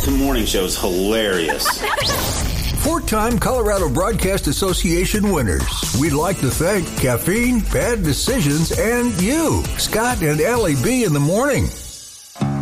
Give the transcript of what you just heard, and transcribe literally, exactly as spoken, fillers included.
morning show is hilarious. Four-time Colorado Broadcast Association winners. We'd like to thank Caffeine, Bad Decisions, and you, Scott and Allie B. in the morning.